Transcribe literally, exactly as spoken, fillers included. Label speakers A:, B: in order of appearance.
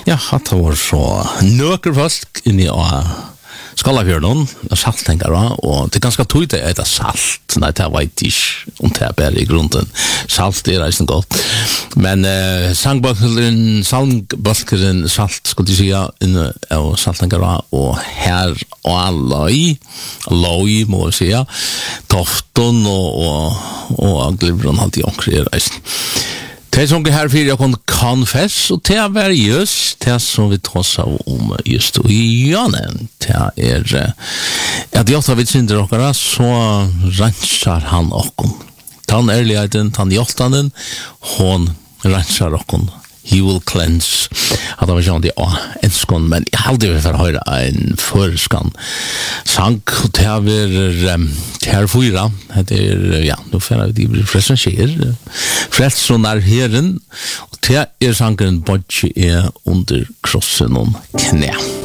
A: Ja, hatt var så nøker først inn i å Skallafjörden, salttänkare, och det är ganska tydligt att äta salt. Nej, det var inte om det är bara i grunden. Salt är det gott. Men eh, sangbökelen, sangbökelen salt, skulle jag säga, inne av salttänkare, och här och alla i, loj, må jag säga, tofton och, och, och glibron alltid omkring det. Det som är här för jag kan confess och det är just det som vi tar om just i Janen. Det är att jag tar vid synder och så rensar han och han ärligheten, han hjältanden, hon rensar och he will cleanse. Att det var sånt ja, en skon, men jag hade ju för att höra en förskan sank och det här det här fyra det är, ja, nu får jag det presentera frälsson är herren och det är sanken bodge är under krossen om knä.